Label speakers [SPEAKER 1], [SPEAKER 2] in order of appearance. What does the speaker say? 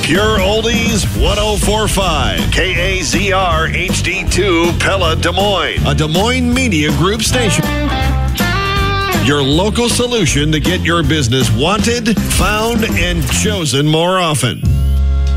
[SPEAKER 1] Pure Oldies 1045. KAZR HD2 Pella Des Moines. A Des Moines Media Group station. Your local solution to get your business wanted, found, and chosen more often.